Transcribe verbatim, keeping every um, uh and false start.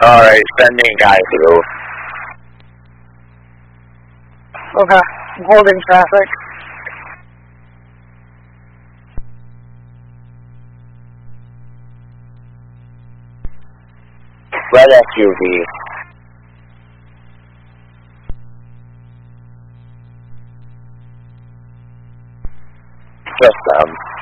Alright, sending guy through. Okay, I'm holding traffic. Red S U V. Just them.